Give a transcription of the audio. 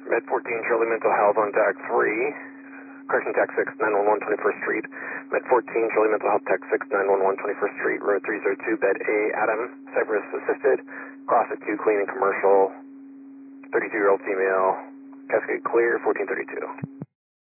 Med 14, Charlie Mental Health on TAC 3. Correction, TAC 6, 911, 21st Street. Med 14, Charlie Mental Health, TAC 6, 911, 21st Street, road 302, bed A, Adam, Cypress assisted, cross at 2, clean and commercial, 32-year-old female, Cascade clear, 1432.